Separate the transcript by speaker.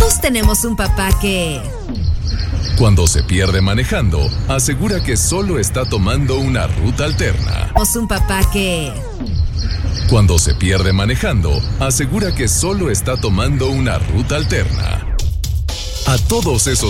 Speaker 1: Todos tenemos un papá que...
Speaker 2: Cuando se pierde manejando, asegura que solo está tomando una ruta alterna.
Speaker 1: Tenemos un papá que...
Speaker 2: Cuando se pierde manejando, asegura que solo está tomando una ruta alterna. A todos esos